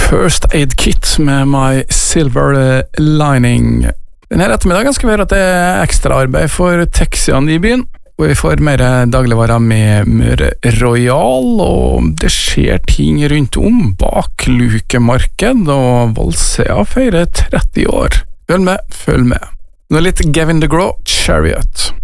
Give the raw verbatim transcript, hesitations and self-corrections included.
First Aid Kit med My Silver Lining. Denne ettermiddagen skal vi høre at det er ekstra arbeid for taxiene i byen, og vi får mer dagligvarer med Møre Royal, og det skjer ting rundt om bak lukemarked, og Volsea feirer tretti år. Følg med, følg med. Nå litt Gavin DeGraw, Chariot.